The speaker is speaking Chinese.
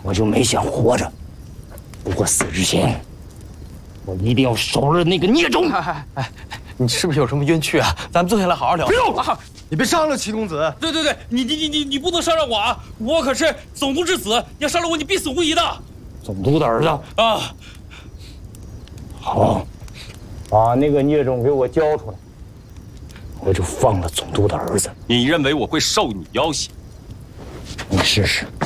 我就没想活着。不过死之前，我一定要手刃那个孽种！ 哎，你是不是有什么冤屈啊？咱们坐下来好好聊。 不用，你别伤了齐公子。 对，你不能伤着我啊！我可是总督之子，你要伤了我，你必死无疑的。 总督的儿子啊， 好，把那个孽种给我交出来，我就放了总督的儿子。 你认为我会受你要挟？ 你试试。